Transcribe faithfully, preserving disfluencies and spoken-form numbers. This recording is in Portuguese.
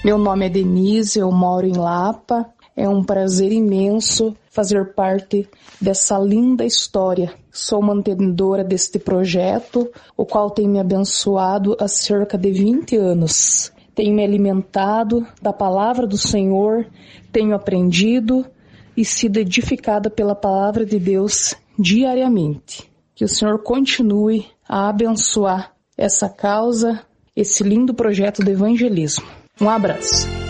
Meu nome é Denise, eu moro em Lapa. É um prazer imenso fazer parte dessa linda história. Sou mantenedora deste projeto, o qual tem me abençoado há cerca de vinte anos. Tenho me alimentado da palavra do Senhor, tenho aprendido e sido edificada pela palavra de Deus diariamente. Que o Senhor continue a abençoar essa causa, esse lindo projeto de evangelismo. Um abraço.